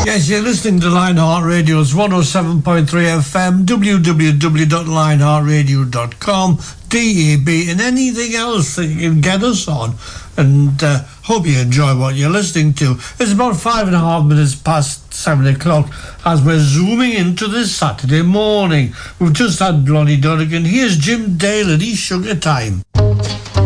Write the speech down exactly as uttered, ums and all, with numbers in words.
Yes, you're listening to Lionheart Radio's one oh seven point three F M, w w w dot lionheart radio dot com, D A B, and anything else that you can get us on. And uh, hope you enjoy what you're listening to. It's about five and a half minutes past seven o'clock as we're zooming into this Saturday morning. We've just had Blondie Donegan. Here's Jim Dale and his Sugar Time.